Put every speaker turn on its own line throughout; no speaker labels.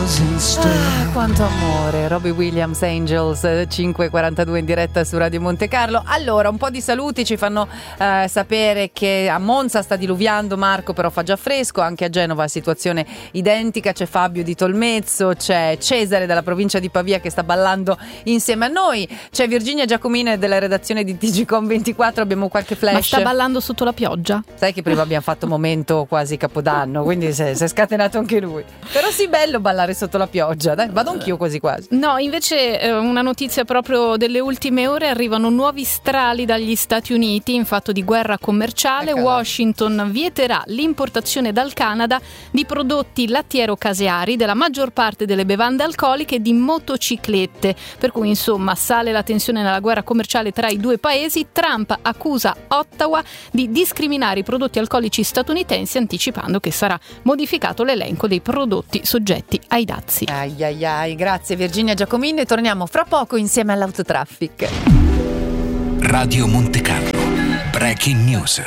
Quanto amore, Robbie Williams, Angels, 5:42 in diretta su Radio Monte Carlo. Allora, un po' di saluti ci fanno sapere che a Monza sta diluviando, Marco, però fa già fresco, anche a Genova situazione identica, c'è Fabio di Tolmezzo, c'è Cesare dalla provincia di Pavia che sta ballando insieme a noi, c'è Virginia Giacomini della redazione di TGcom24, abbiamo qualche flash.
Ma sta ballando sotto la pioggia?
Sai che prima abbiamo fatto momento quasi Capodanno, quindi si è scatenato anche lui. Però sì, bello ballare sotto la pioggia, dai, vado anch'io quasi quasi.
No, invece una notizia proprio delle ultime ore: arrivano nuovi strali dagli Stati Uniti in fatto di guerra commerciale.
Eccola.
Washington vieterà l'importazione dal Canada di prodotti lattiero-caseari, della maggior parte delle bevande alcoliche e di motociclette. Per cui insomma sale la tensione nella guerra commerciale tra i due paesi. Trump accusa Ottawa di discriminare i prodotti alcolici statunitensi, anticipando che sarà modificato l'elenco dei prodotti soggetti ai dazi.
Ai ai ai, grazie Virginia Giacomini, torniamo fra poco insieme all'Autotraffic.
Radio Monte Carlo, Breaking News.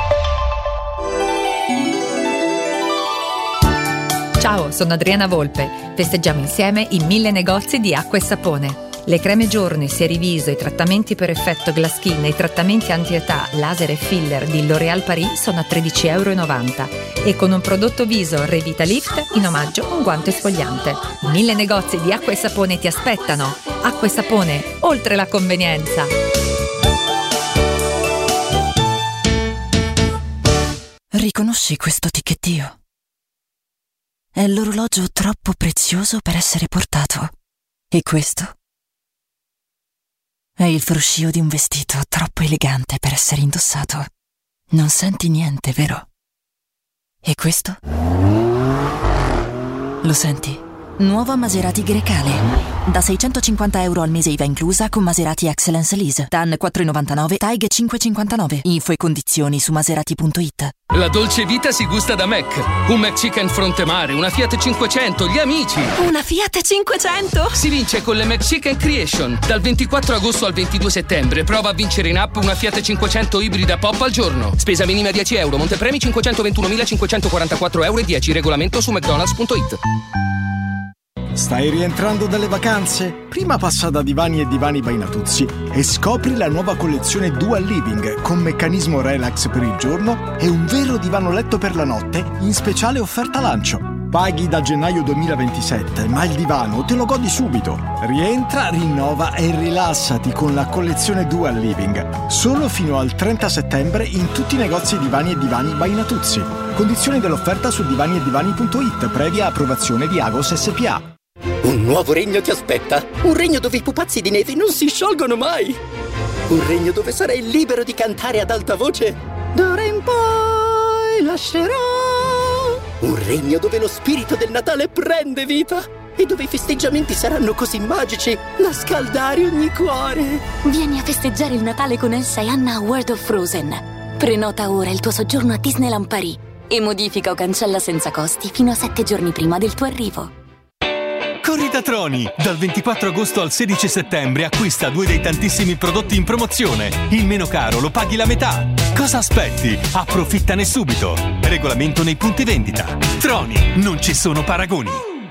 Ciao, sono Adriana Volpe. Festeggiamo insieme i 1000 negozi di acqua e sapone. Le creme giorni, viso, i trattamenti per effetto glass skin e i trattamenti anti-età, laser e filler di L'Oréal Paris sono a €13,90 e con un prodotto viso Revitalift in omaggio un guanto esfoliante. 1000 negozi di acqua e sapone ti aspettano. Acqua e sapone, oltre la convenienza.
Riconosci questo ticchettio? È l'orologio troppo prezioso per essere portato. E questo? È il fruscio di un vestito troppo elegante per essere indossato. Non senti niente, vero? E questo? Lo senti? Nuova Maserati Grecale. Da €650 al mese IVA inclusa con Maserati Excellence Lease. TAN 4,99, TAIG 5,59. Info e condizioni su maserati.it.
La dolce vita si gusta da Mac. Un McChicken fronte mare, una Fiat 500, gli amici.
Una Fiat 500?
Si vince con le McChicken Creation. Dal 24 agosto al 22 settembre prova a vincere in app una Fiat 500 ibrida pop al giorno. Spesa minima €10, montepremi €521.544,10. Regolamento su mcdonalds.it.
Stai rientrando dalle vacanze? Prima passa da Divani e Divani by Natuzzi e scopri la nuova collezione Dual Living con meccanismo relax per il giorno e un vero divano letto per la notte in speciale offerta lancio. Paghi da gennaio 2027, ma il divano te lo godi subito. Rientra, rinnova e rilassati con la collezione Dual Living. Solo fino al 30 settembre in tutti i negozi Divani e Divani by Natuzzi. Condizioni dell'offerta su divaniedivani.it, previa approvazione di Agos SPA.
Un nuovo regno ti aspetta. Un regno dove i pupazzi di neve non si sciolgono mai. Un regno dove sarai libero di cantare ad alta voce. D'ora in poi lascerò. Un regno dove lo spirito del Natale prende vita e dove i festeggiamenti saranno così magici da scaldare ogni cuore.
Vieni a festeggiare il Natale con Elsa e Anna a World of Frozen. Prenota ora il tuo soggiorno a Disneyland Paris e modifica o cancella senza costi fino a 7 giorni prima del tuo arrivo.
Corri da Troni! Dal 24 agosto al 16 settembre acquista 2 dei tantissimi prodotti in promozione. Il meno caro lo paghi la metà. Cosa aspetti? Approfittane subito. Regolamento nei punti vendita. Troni, non ci sono paragoni.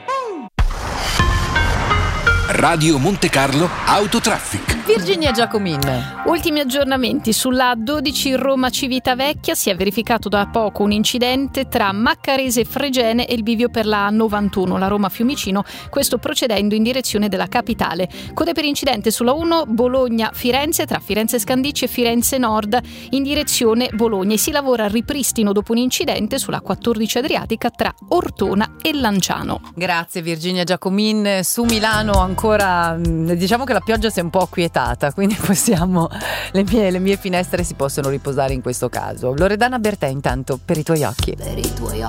Radio Monte Carlo Autotraffic.
Virginia Giacomini.
Ultimi aggiornamenti sulla A12 Roma-Civitavecchia. Si è verificato da poco un incidente tra Maccarese Fregene e il bivio per la A91, la Roma-Fiumicino, questo procedendo in direzione della capitale. Code per incidente sulla 1 Bologna-Firenze, tra Firenze Scandicci e Firenze Nord in direzione Bologna, e si lavora al ripristino dopo un incidente sulla 14 Adriatica tra Ortona e Lanciano.
Grazie Virginia Giacomini. Su Milano ancora diciamo che la pioggia si è un po' acquietata, quindi possiamo le mie finestre si possono riposare in questo caso. Loredana Bertè intanto per i tuoi occhi.
Per i tuoi occhi